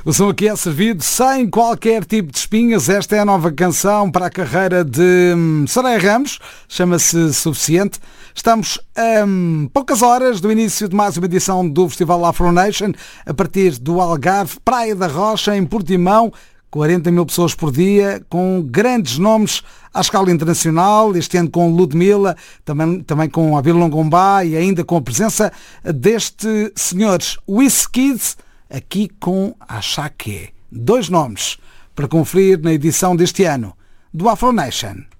O som aqui é servido sem qualquer tipo de espinhas. Esta é a nova canção para a carreira de Soraya Ramos. Chama-se Suficiente. Estamos a poucas horas do início de mais uma edição do Festival Afro Nation, a partir do Algarve, Praia da Rocha, em Portimão. 40 mil pessoas por dia, com grandes nomes à escala internacional, este ano com Ludmilla, também com Abel Longombá e ainda com a presença deste senhores Wizkid, aqui com Ashake. 2 nomes para conferir na edição deste ano do Afro Nation.